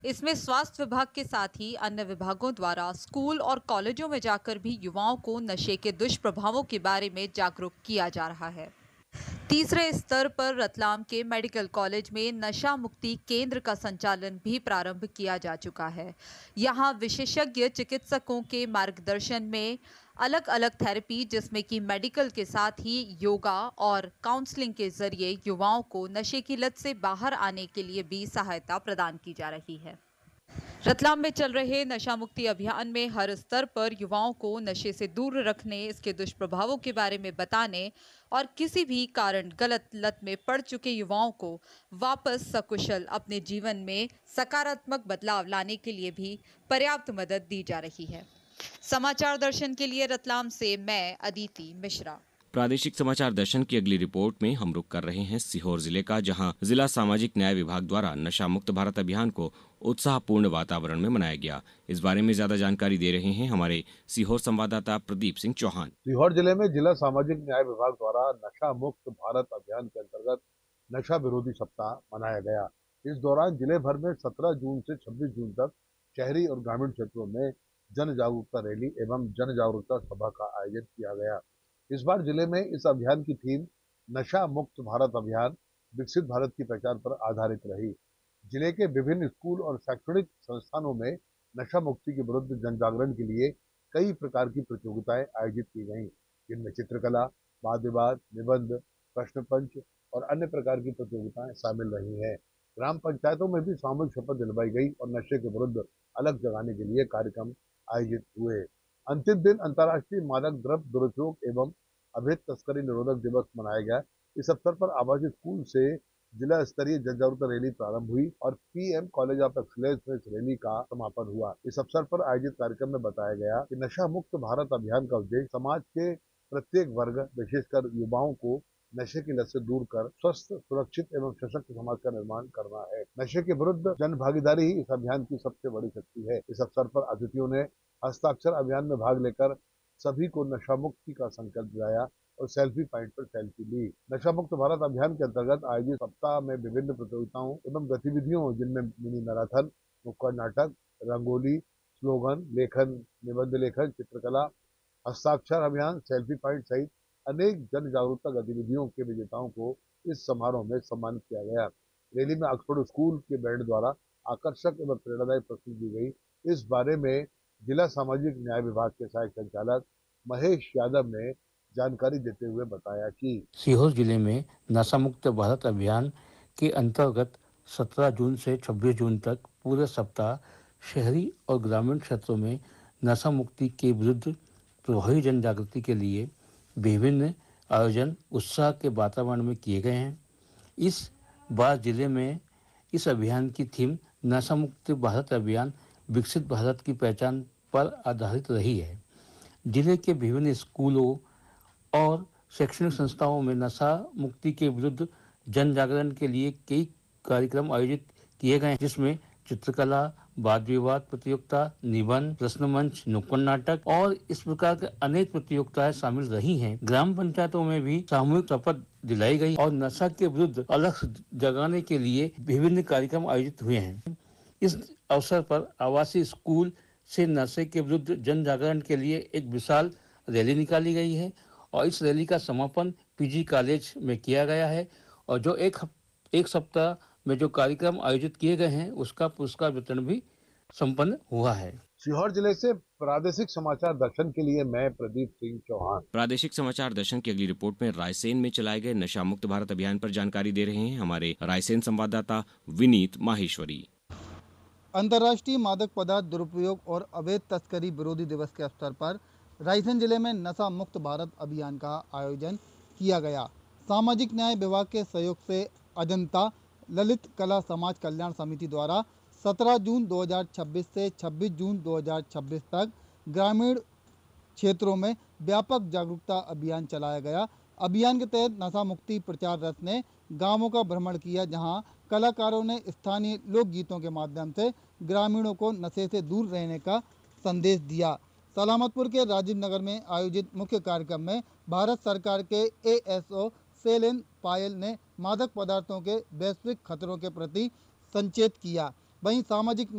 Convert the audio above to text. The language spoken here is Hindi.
इसमें स्वास्थ्य विभाग के साथ ही अन्य विभागों द्वारा स्कूल और कॉलेजों में जाकर भी युवाओं को नशे के दुष्प्रभावों के बारे में जागरूक किया जा रहा है। तीसरे स्तर पर रतलाम के मेडिकल कॉलेज में नशा मुक्ति केंद्र का संचालन भी प्रारंभ किया जा चुका है। यहाँ विशेषज्ञ चिकित्सकों के मार्गदर्शन में अलग अलग थेरेपी, जिसमें कि मेडिकल के साथ ही योगा और काउंसलिंग के जरिए युवाओं को नशे की लत से बाहर आने के लिए भी सहायता प्रदान की जा रही है। रतलाम में चल रहे नशा मुक्ति अभियान में हर स्तर पर युवाओं को नशे से दूर रखने, इसके दुष्प्रभावों के बारे में बताने और किसी भी कारण गलत लत में पड़ चुके युवाओं को वापस सकुशल अपने जीवन में सकारात्मक बदलाव लाने के लिए भी पर्याप्त मदद दी जा रही है। समाचार दर्शन के लिए रतलाम से मैं अदिति मिश्रा। प्रादेशिक समाचार दर्शन की अगली रिपोर्ट में हम रुक कर रहे हैं सीहोर जिले का, जहां जिला सामाजिक न्याय विभाग द्वारा नशा मुक्त भारत अभियान को उत्साहपूर्ण वातावरण में मनाया गया। इस बारे में ज्यादा जानकारी दे रहे हैं हमारे सीहोर संवाददाता प्रदीप सिंह चौहान। सीहोर जिले में जिला सामाजिक न्याय विभाग द्वारा नशा मुक्त भारत अभियान के अंतर्गत नशा विरोधी सप्ताह मनाया गया। इस दौरान जिले भर में 17 जून से 26 जून तक शहरी और ग्रामीण क्षेत्रों में जन जागरूकता रैली एवं जन जागरूकता सभा का आयोजन किया गया। इस बार जिले में इस अभियान की थीम नशा मुक्त भारत अभियान विकसित भारत की पहचान पर आधारित रही। जिले के विभिन्न स्कूल और शैक्षणिक संस्थानों में नशा मुक्ति के विरुद्ध जन जागरण के लिए कई प्रकार की प्रतियोगिताएं आयोजित की गईं, जिनमें चित्रकला, वाद विवाद, निबंध, प्रश्न पंच और अन्य प्रकार की प्रतियोगिताएं शामिल रही हैं। ग्राम पंचायतों में भी सामूहिक शपथ दिलवाई गई और नशे के विरुद्ध अलग जगाने के लिए कार्यक्रम आयोजित हुए। अंतिम दिन अंतर्राष्ट्रीय मादक द्रव्य दुरुपयोग एवं अवैध तस्करी निरोधक दिवस मनाया गया। इस अवसर पर आवासीय स्कूल से जिला स्तरीय जन जागरूकता रैली प्रारंभ हुई और पीएम कॉलेज ऑफ एक्सीलेंस में इस रैली का समापन हुआ। इस अवसर पर आयोजित कार्यक्रम में बताया गया कि नशा मुक्त भारत अभियान का उद्देश्य समाज के प्रत्येक वर्ग, विशेषकर युवाओं को नशे की लत से दूर कर स्वस्थ, सुरक्षित एवं सशक्त समाज का निर्माण करना है। नशे के विरुद्ध जन भागीदारी ही इस अभियान की सबसे बड़ी शक्ति है। इस अवसर पर अतिथियों ने हस्ताक्षर अभियान में भाग लेकर सभी को नशा मुक्ति का संकल्प दिलाया और सेल्फी पॉइंट पर सेल्फी ली। नशा मुक्त भारत अभियान के अंतर्गत आयोजित सप्ताह में विभिन्न प्रतियोगिताओं एवं गतिविधियों, जिनमें मिनी मैराथन, नुक्कड़ नाटक, रंगोली, स्लोगन लेखन, निबंध लेखन, चित्रकला, हस्ताक्षर अभियान, सेल्फी पॉइंट सहित अनेक जन जागरूकता गतिविधियों के विजेताओं को इस समारोह में सम्मानित किया गया। रैली में ऑक्सफोर्ड स्कूल के बैंड द्वारा आकर्षक एवं प्रेरणादायक प्रस्तुति दी गई। इस बारे में जिला सामाजिक न्याय विभाग के सहायक संचालक महेश यादव ने जानकारी देते हुए बताया कि सीहोर जिले में नशा मुक्त भारत अभियान के अंतर्गत 17 जून से 26 जून तक पूरे सप्ताह शहरी और ग्रामीण क्षेत्रों में नशा मुक्ति के विरुद्ध प्रभावी जन जागृति के लिए विभिन्न आयोजन उत्साह के वातावरण में किए गए हैं। इस बार जिले में इस अभियान की थीम नशा मुक्त भारत अभियान विकसित भारत की पहचान पर आधारित रही है। जिले के विभिन्न स्कूलों और शैक्षणिक संस्थाओं में नशा मुक्ति के विरुद्ध जन जागरण के लिए कई कार्यक्रम आयोजित किए गए, जिसमें चित्रकला, वाद विवाद प्रतियोगिता, निबंध, प्रश्न मंच, नुक्कड़ नाटक और इस प्रकार के अनेक प्रतियोगिताएं शामिल रही हैं। ग्राम पंचायतों में भी सामूहिक शपथ दिलाई गई और नशा के विरुद्ध अलग जगाने के लिए विभिन्न कार्यक्रम आयोजित हुए हैं। इस अवसर पर आवासीय स्कूल से नशे के विरुद्ध जन जागरण के लिए एक विशाल रैली निकाली गई है और इस रैली का समापन पीजी कॉलेज में किया गया है और जो एक सप्ताह में जो कार्यक्रम आयोजित किए गए हैं उसका पुरस्कार वितरण भी संपन्न हुआ है। सीहोर जिले से प्रादेशिक समाचार दर्शन के लिए मैं प्रदीप सिंह चौहान। प्रादेशिक समाचार दर्शन की अगली रिपोर्ट में रायसेन में चलाए गए नशा मुक्त भारत अभियान पर जानकारी दे रहे हैं हमारे रायसेन संवाददाता विनीत माहेश्वरी। अंतर्राष्ट्रीय मादक पदार्थ दुरुपयोग और अवैध तस्करी विरोधी दिवस के अवसर पर रायसेन जिले में नशा मुक्त भारत अभियान का आयोजन किया गया। सामाजिक न्याय विभाग के सहयोग से अजंता ललित कला समाज कल्याण समिति द्वारा 17 जून 2026 से 26 जून 2026 तक ग्रामीण क्षेत्रों में व्यापक जागरूकता अभियान चलाया गया। अभियान के तहत नशा मुक्ति प्रचार रथ ने गांवों का भ्रमण किया, जहां कलाकारों ने स्थानीय लोकगीतों के माध्यम से ग्रामीणों को नशे से दूर रहने का संदेश दिया। सलामतपुर के राजीव नगर में आयोजित मुख्य कार्यक्रम में भारत सरकार के एएसओ सेलेन पायल ने मादक पदार्थों के वैश्विक खतरों के प्रति संचेत किया। वहीं सामाजिक